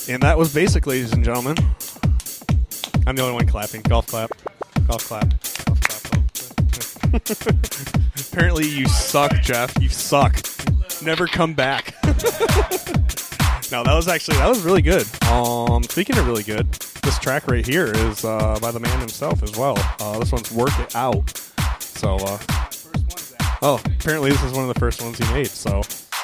And that was Basic, ladies and gentlemen. I'm the only one clapping. Golf clap. Golf clap. Golf clap. Apparently you suck, Jeff. You suck. Never come back. No, that was really good. Speaking of really good, this track right here is by the man himself as well. This one's Work It Out. So, apparently this is one of the first ones he made, so.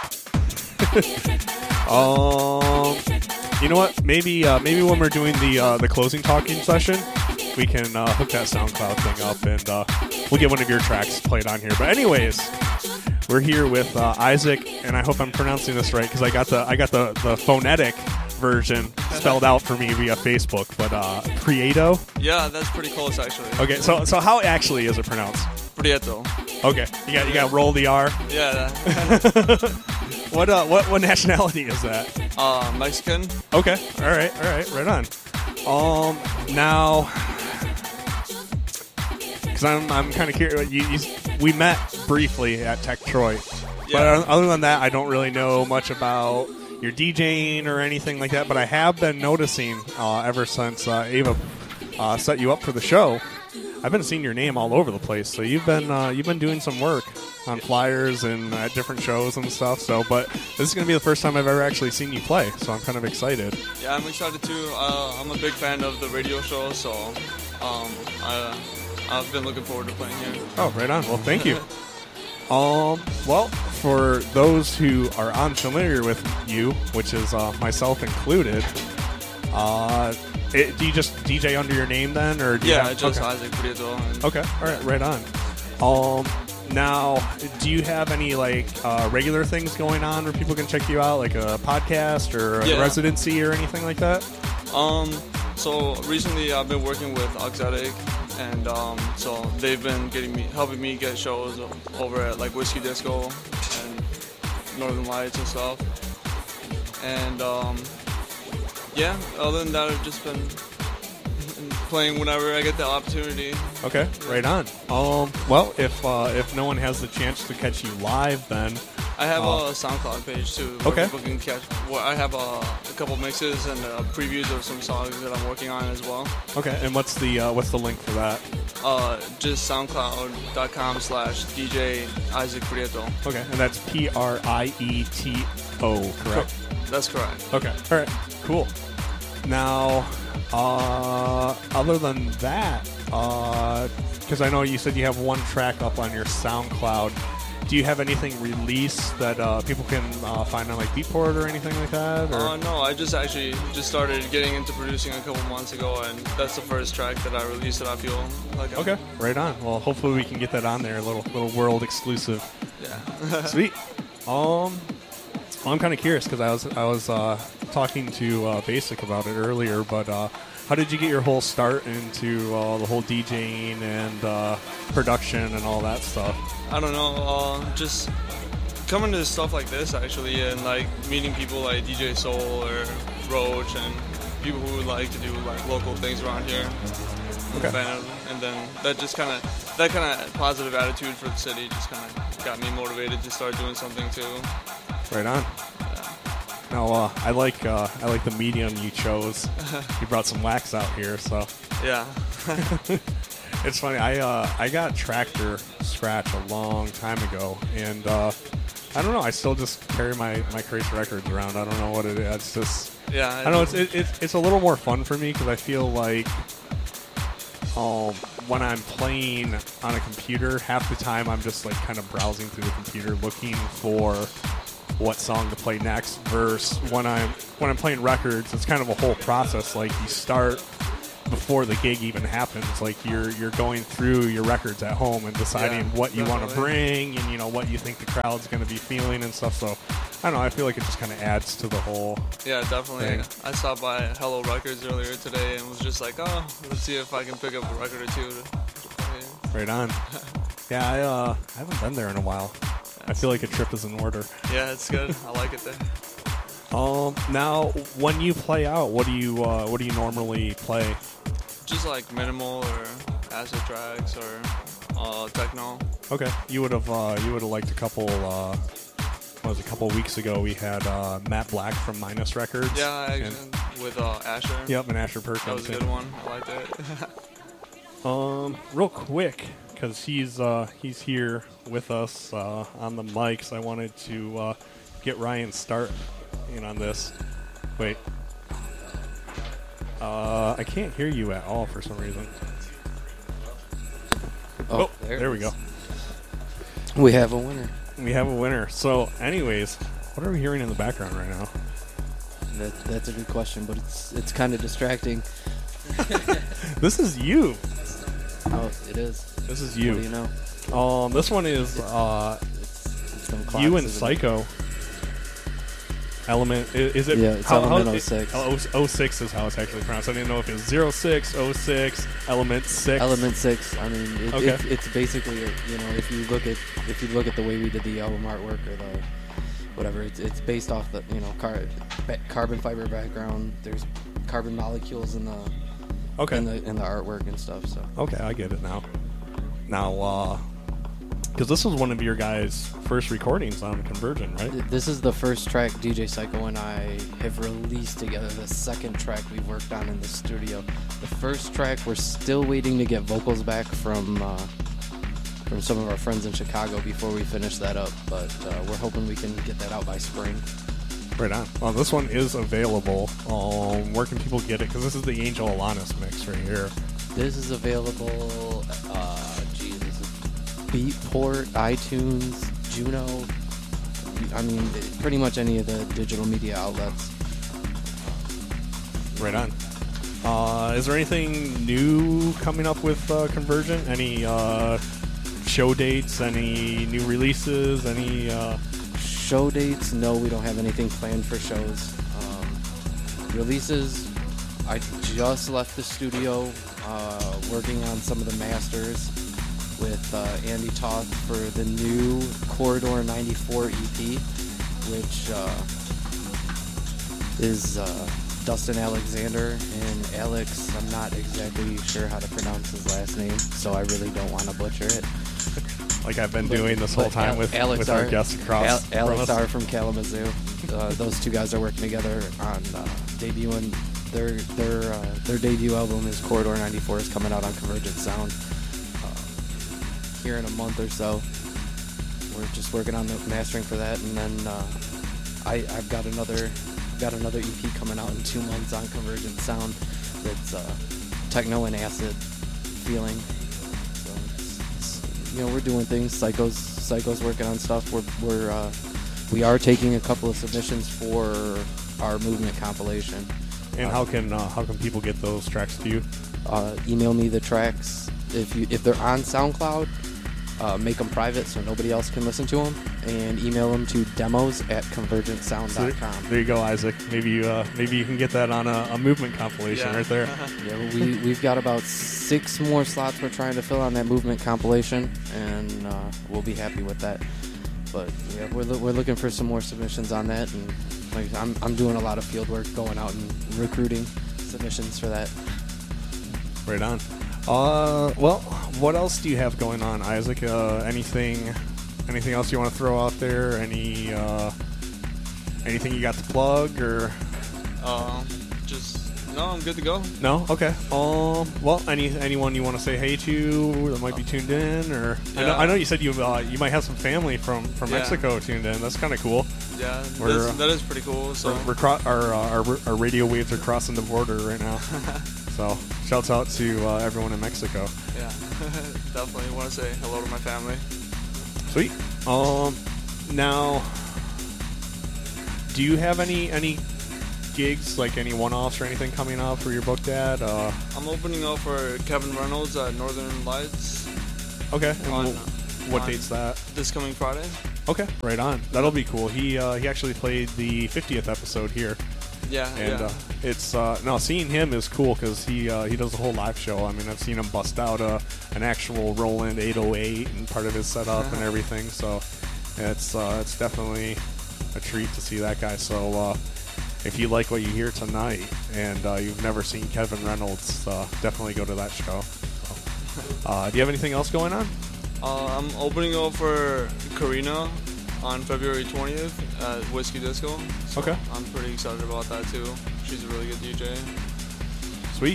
You know what? Maybe when we're doing the closing talking session, we can hook that SoundCloud thing up and we'll get one of your tracks played on here. But anyways, we're here with Isaac, and I hope I'm pronouncing this right because I got the phonetic version spelled out for me via Facebook. But Prieto. Yeah, that's pretty close actually. Okay, so how actually is it pronounced? Prieto. Okay, you got to roll the R. Yeah. What nationality is that? Mexican. Okay, all right on. Now, because I'm kind of curious. We met briefly at Tech Troy, but other than that, I don't really know much about your DJing or anything like that. But I have been noticing ever since Ava set you up for the show. I've been seeing your name all over the place. So you've been doing some work on flyers and at different shows and stuff. So, but this is going to be the first time I've ever actually seen you play. So I'm kind of excited. Yeah, I'm excited too. I'm a big fan of the radio show, so I've been looking forward to playing here. Oh, right on. Well, thank you. Well, for those who are unfamiliar with you, which is myself included, do you just DJ under your name then, or do just Isaac Prieto. Okay, all right, right on. Now, do you have any regular things going on where people can check you out, like a podcast or a residency or anything like that? So recently I've been working with Oxetic, and so they've been helping me get shows over at like Whiskey Disco and Northern Lights and stuff. And other than that, I've just been playing whenever I get the opportunity. Okay, right on. Well, if no one has the chance to catch you live, then I have a SoundCloud page too. Okay. People can catch. I have a couple mixes and previews of some songs that I'm working on as well. Okay, and what's the link for that? Just SoundCloud.com/DJ Isaac Prieto. Okay, and that's Prieto, correct? That's correct. Okay, all right, cool. Now, other than that, because I know you said you have one track up on your SoundCloud, do you have anything released that people can find on like Beatport or anything like that? Or? No, I just started getting into producing a couple months ago, and that's the first track that I released that I feel like. Okay, right on. Well, hopefully we can get that on there, a little world exclusive. Yeah. Sweet. Well, I'm kind of curious because I was talking to Basic about it earlier, but how did you get your whole start into the whole DJing and production and all that stuff? I don't know, just coming to stuff like this actually, and like meeting people like DJ Soul or Roach and people who would like to do like local things around here. Okay. And then that kind of positive attitude for the city just kind of got me motivated to start doing something too. Right on. Yeah. Now I like the medium you chose. You brought some wax out here, so yeah. It's funny. I got Tractor Scratch a long time ago, and I don't know. I still just carry my Crazy Records around. I don't know what it is. It's just I don't know. It's a little more fun for me because I feel like when I'm playing on a computer, half the time I'm just like kind of browsing through the computer looking for what song to play next. Versus when I'm playing records, it's kind of a whole process. Like you start before the gig even happens. Like you're going through your records at home and deciding what you want to bring and what you think the crowd's going to be feeling and stuff. So I don't know. I feel like it just kind of adds to the whole. Yeah, definitely. thing. I stopped by Hello Records earlier today and was just like, let's see if I can pick up a record or two to play. Right on. Yeah, I haven't been there in a while. I feel like a trip is in order. Yeah, it's good. I like it there. Now, when you play out, what do you normally play? Just like minimal or acid tracks or techno. Okay, you would have liked a couple was a couple weeks ago. We had Matt Black from Minus Records. Yeah, with Asher. Yep, and Asher Perkins. That was a good one. I liked it. Real quick, because he's here with us on the mics. I wanted to get Ryan's start in on this. Wait. I can't hear you at all for some reason. Oh, there we go. We have a winner. We have a winner. So, anyways, what are we hearing in the background right now? That's a good question, but it's kind of distracting. This is you. Oh, it is. This is you. What do you know? This one is It's them clocks, you and isn't it? Psycho. Element is it? Yeah, it's Element 06. 06 is how it's actually pronounced. I didn't know if it's 06, 06, Element 6. Element 6. I mean, Okay. it's basically, you know, if you look at the way we did the album artwork or the whatever, it's based off the, you know, carbon fiber background. There's carbon molecules in the in the artwork and stuff. So okay, I get it now. Now, because this was one of your guys' first recordings on Convergent, right? This is the first track DJ Psycho and I have released together. The second track we worked on in the studio. The first track we're still waiting to get vocals back from some of our friends in Chicago before we finish that up. But we're hoping we can get that out by spring. Right on. Well, this one is available. Where can people get it? Because this is the Angel Alanis mix right here. This is available. Beatport, iTunes, Juno. I mean, pretty much any of the digital media outlets. Right on. Is there anything new coming up with Convergent? Any show dates? Any new releases? Any show dates? No, we don't have anything planned for shows. Releases, I just left the studio working on some of the masters with Andy Toth for the new Corridor 94 EP, which is Dustin Alexander and Alex. I'm not exactly sure how to pronounce his last name, so I really don't want to butcher it. Like I've been doing this whole time with our guests across. Alex R from Kalamazoo. Those two guys are working together on debuting their debut album. Is Corridor 94 is coming out on Convergent Sound here in a month or so. We're just working on the mastering for that, and then I've got another EP coming out in 2 months on Convergent Sound. That's techno and acid feeling. So it's, you know, we're doing things. Psycho's working on stuff. We are taking a couple of submissions for our movement compilation. And how can people get those tracks to you? Email me the tracks if they're on SoundCloud. Make them private so nobody else can listen to them, and email them to demos@convergentsound.com. So there you go, Isaac. Maybe you can get that on a movement compilation right there. Yeah, we've got about 6 more slots we're trying to fill on that movement compilation, and we'll be happy with that. But yeah, we're looking for some more submissions on that, and like I'm doing a lot of field work, going out and recruiting submissions for that. Right on. Well, what else do you have going on, Isaac? Anything else you want to throw out there? Anything you got to plug or? No, I'm good to go. No, okay. Well, anyone you want to say hey to that might be tuned in, or yeah. I know you said you might have some family from Mexico tuned in. That's kind of cool. Yeah, that is pretty cool. So our radio waves are crossing the border right now. So shouts out to everyone in Mexico. Yeah, definitely want to say hello to my family. Sweet. Now, do you have any gigs, like any one-offs or anything coming up for your booked at? I'm opening up for Kevin Reynolds at Northern Lights. Okay. And what date's that? This coming Friday. Okay, right on. That'll be cool. He actually played the 50th episode here. Yeah, and it's seeing him is cool because he does a whole live show. I mean, I've seen him bust out an actual Roland 808 and part of his setup and everything. So it's definitely a treat to see that guy. So if you like what you hear tonight and you've never seen Kevin Reynolds, definitely go to that show. So, do you have anything else going on? I'm opening up for Karina on February 20th at Whiskey Disco. So Okay. I'm pretty excited about that too. She's a really good DJ. Sweet.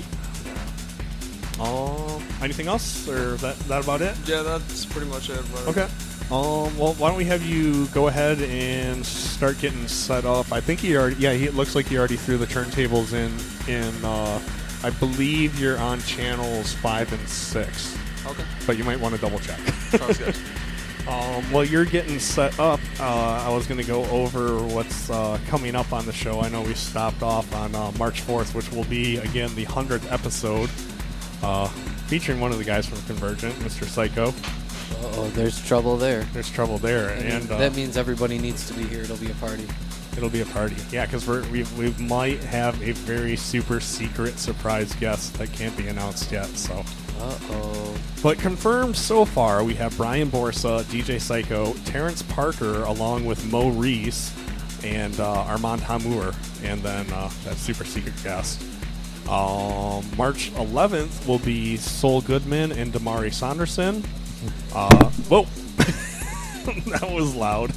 Anything else, or is that about it? Yeah, that's pretty much it. But Okay. Well, why don't we have you go ahead and start getting set up? I think it looks like he already threw the turntables in. I believe you're on channels 5 and 6, Okay. but you might want to double check. Sounds good. While you're getting set up, I was going to go over what's coming up on the show. I know we stopped off on March 4th, which will be, again, the 100th episode, featuring one of the guys from Convergent, Mr. Psycho. Oh, there's trouble there. There's trouble there, and that means everybody needs to be here. It'll be a party. it'll be a party. Yeah, because we might have a very super secret surprise guest that can't be announced yet. So. Uh-oh. But confirmed so far, we have Brian Borsa, DJ Psycho, Terrence Parker, along with Mo Reese, and Armand Hamour, and then that super secret guest. March 11th will be Sol Goodman and Damari Saunderson. Whoa! That was loud.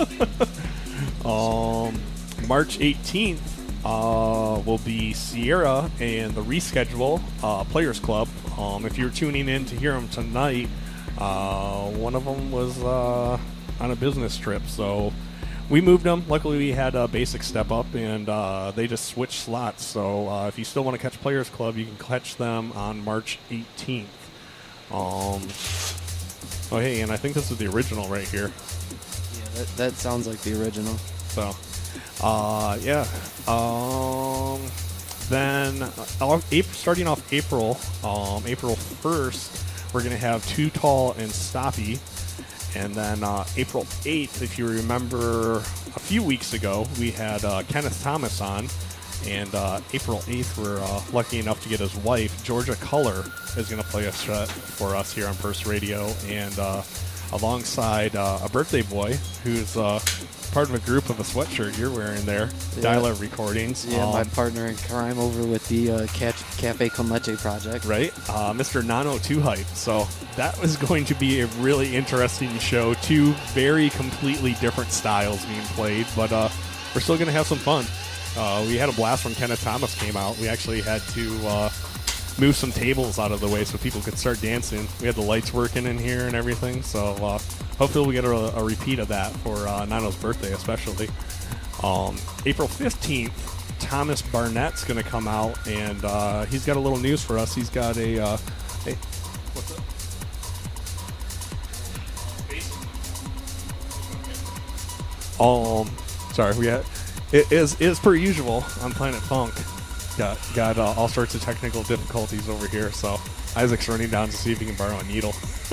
March 18th will be Sierra and the Reschedule Players Club. If you're tuning in to hear them tonight, one of them was on a business trip, so we moved them. Luckily, we had a basic step up, and they just switched slots. So if you still want to catch Players Club, you can catch them on March 18th. Oh, hey, and I think this is the original right here. Yeah, that sounds like the original. So, yeah. Then, starting off April 1st, we're going to have Too Tall and Stoppy. And then April 8th, if you remember, a few weeks ago, we had Kenneth Thomas on. And April 8th, we're lucky enough to get his wife, Georgia Culler, is going to play a set for us here on First Radio. And alongside a birthday boy who's part of a group of a sweatshirt you're wearing there, Yeah. Dialer Recordings. Yeah, my partner in crime over with the Cafe Con Leche project. Right, Mr. Nano 2 Hype. So that was going to be a really interesting show. Two very completely different styles being played, but we're still going to have some fun. We had a blast when Kenneth Thomas came out. We actually had to move some tables out of the way so people could start dancing. We had the lights working in here and everything, so hopefully we get a repeat of that for Nano's birthday especially. April 15th, Thomas Barnett's going to come out, and he's got a little news for us. He's got a... hey, what's up? Sorry, we had... It is per usual on Planet Funk. Got all sorts of technical difficulties over here, so Isaac's running down to see if he can borrow a needle.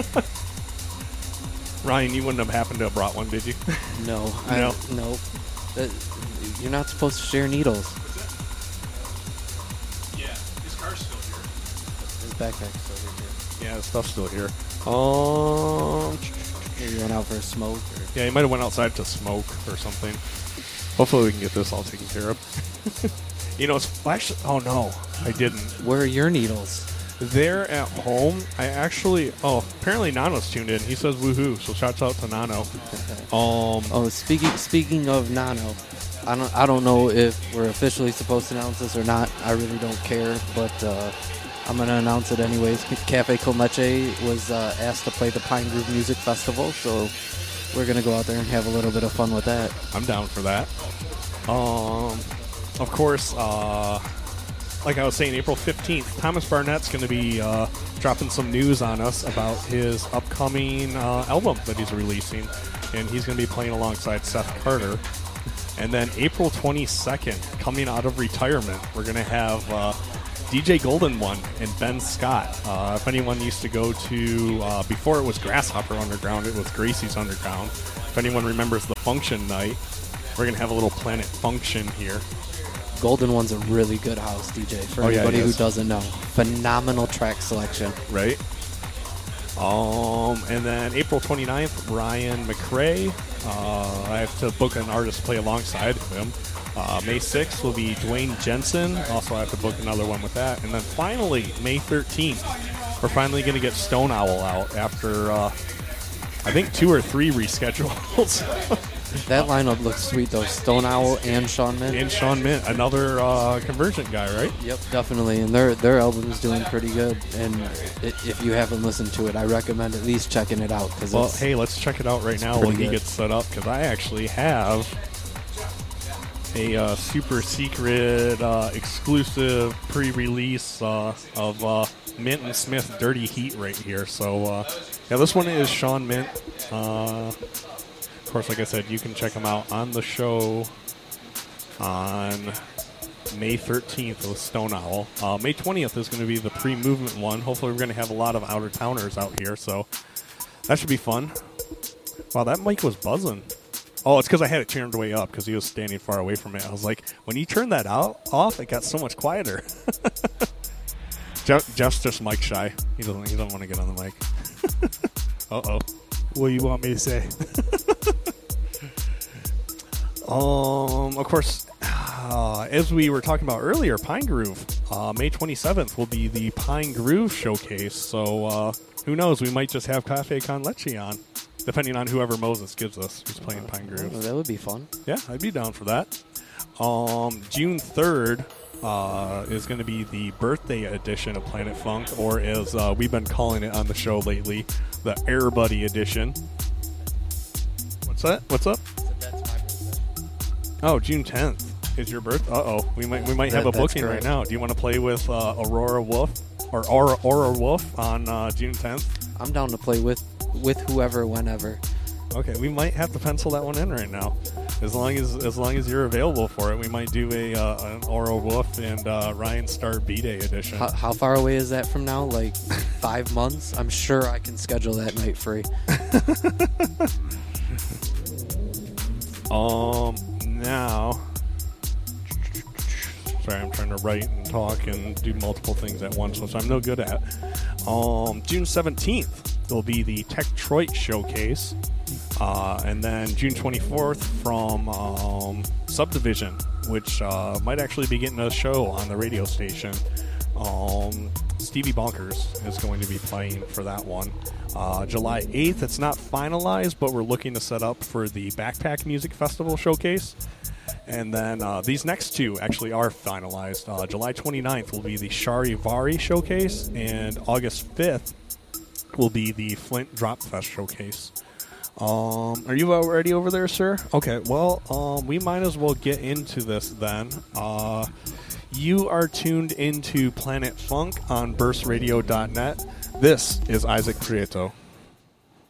Ryan, you wouldn't have happened to have brought one, did you? No. No? Nope. You're not supposed to share needles. Yeah, his car's still here. His backpack's over here. Yeah, his stuff's still here. Maybe went out for a smoke. Or... Yeah, he might have went outside to smoke or something. Hopefully we can get this all taken care of. You know, it's actually... Oh, no, I didn't. Where are your needles? They're at home. I actually... Oh, apparently Nano's tuned in. He says woohoo, so shouts out to Nano. Oh, speaking of Nano, I don't know if we're officially supposed to announce this or not. I really don't care, but I'm going to announce it anyways. Cafe Con Leche was asked to play the Pine Grove Music Festival, so we're going to go out there and have a little bit of fun with that. I'm down for that. Of course, like I was saying, April 15th, Thomas Barnett's going to be dropping some news on us about his upcoming album that he's releasing, and he's going to be playing alongside Seth Carter. And then April 22nd, coming out of retirement, we're going to have DJ Golden One and Ben Scott. If anyone used to go to, before it was Grasshopper Underground, it was Gracie's Underground. If anyone remembers the Function night, we're going to have a little Planet Function here. Golden One's a really good house DJ for anybody who doesn't know. Phenomenal track selection. Right. And then April 29th, Ryan McRae. I have to book an artist to play alongside him. May 6th will be Dwayne Jensen. Also, I have to book another one with that. And then finally, May 13th, we're finally going to get Stone Owl out after I think 2 or 3 reschedules. That lineup looks sweet, though. Stone Owl and Sean Mint. And Sean Mint, another Convergent guy, right? Yep, definitely. And their album's doing pretty good. And if you haven't listened to it, I recommend at least checking it out. Well, hey, let's check it out right now while he gets set up, because I actually have a super secret exclusive pre-release of Mint and Smith Dirty Heat right here. So, yeah, this one is Sean Mint. Of course, like I said, you can check them out on the show on May 13th with Stone Owl. May 20th is going to be the pre-movement one. Hopefully we're going to have a lot of out-of-towners out here, so that should be fun. Wow, that mic was buzzing. Oh, it's because I had it turned way up because he was standing far away from it. I was like, when you turn that off, it got so much quieter. Jeff's just mic shy. He doesn't want to get on the mic. Uh-oh. What do you want me to say? Of course, as we were talking about earlier, Pine Groove. May 27th will be the Pine Groove Showcase. So who knows? We might just have Cafe Con Leche on, depending on whoever Moses gives us who's playing Pine Groove. That would be fun. Yeah, I'd be down for that. June 3rd is going to be the birthday edition of Planet Funk, or as we've been calling it on the show lately, the Air Buddy edition. What's that? What's up? That's my birthday. Oh, June 10th is your birthday. Uh-oh. We might have a booking right now. Do you want to play with Aurora Wolf or Aura Wolf on June 10th? I'm down to play with whoever, whenever. Okay, we might have to pencil that one in right now. As long as you're available for it, we might do an Aura Wolf and Ryan Star B-Day edition. How far away is that from now? Like 5 months? I'm sure I can schedule that night free. Now, sorry, I'm trying to write and talk and do multiple things at once, which I'm no good at. June 17th will be the Techtroit Showcase. And then June 24th from Subdivision, which might actually be getting a show on the radio station. Stevie Bonkers is going to be playing for that one. July 8th, it's not finalized, but we're looking to set up for the Backpack Music Festival Showcase. And then these next two actually are finalized. July 29th will be the Charivari Showcase, and August 5th will be the Flint Drop Fest Showcase. Are you already over there, sir? Okay, well, we might as well get into this then. You are tuned into Planet Funk on burstradio.net. This is Isaac Prieto.